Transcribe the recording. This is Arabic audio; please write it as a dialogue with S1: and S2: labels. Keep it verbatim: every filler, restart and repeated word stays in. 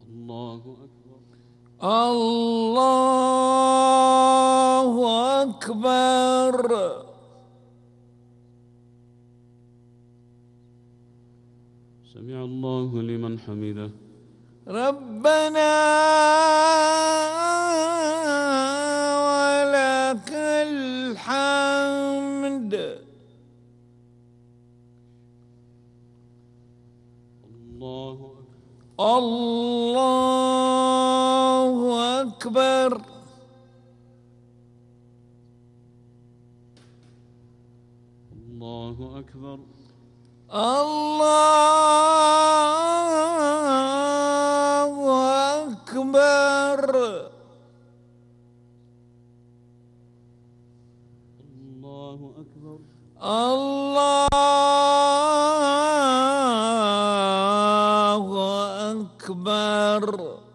S1: الله أكبر.
S2: الله أكبر.
S1: سمع الله لمن حمده.
S2: ربنا ولك الحمد.
S1: الله أكبر.
S2: الله أكبر.
S1: الله أكبر.
S2: الله أكبر.
S1: الله أكبر.
S2: الله أكبر.